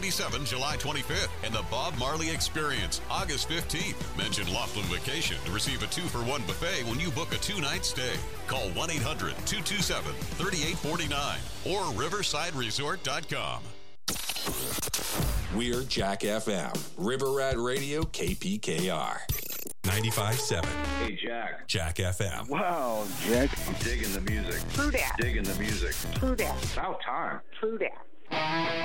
77 July 25th, and the Bob Marley Experience August 15th. Mention Laughlin Vacation to receive a 2-for-1 buffet when you book a 2-night stay. Call 1-800-227-3849 or riversideresort.com. We're Jack FM, River Rat Radio, KPKR. 95.7. Hey, Jack. Jack FM. Wow, Jack. I'm digging the music. True that. Digging the music. True that. About time. True that.